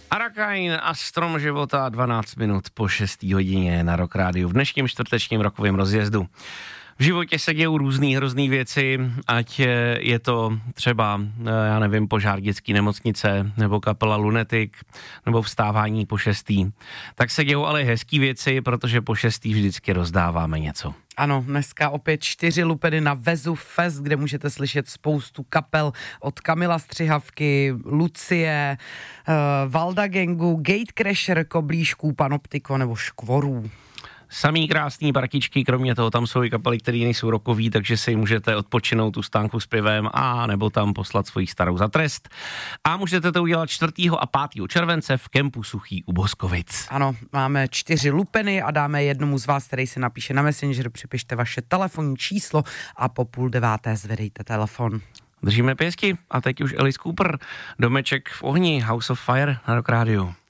Arakain a Strom života 12 minut po 6. hodině na Rock Rádiu v dnešním čtvrtečním rokovém rozjezdu. V životě se dějou různý hrozný věci, ať je to třeba, já nevím, požár dětské nemocnice, nebo kapela Lunatic, nebo vstávání po 6. Tak se dějou ale hezký věci, protože po 6. vždycky rozdáváme něco. Ano, dneska opět 4 lupeny na Vezu Fest, kde můžete slyšet spoustu kapel od Kamila Střihavky, Lucie, Valda Gangu, Gatecrasher, Koblížků, Panoptiko nebo Škvorů. Samý krásný partičky, kromě toho tam jsou i kapely, které nejsou rokový, takže si můžete odpočinout u stánku s pivem a nebo tam poslat svoji starou za trest. A můžete to udělat 4. a 5. července v kempu Suchý u Boskovic. Ano, máme 4 lupeny a dáme jednomu z vás, který se napíše na Messenger, připište vaše telefonní číslo a po 8:30 zvedejte telefon. Držíme pěstí a teď už Alice Cooper, Domeček v ohni, House of Fire na Rock Rádiu.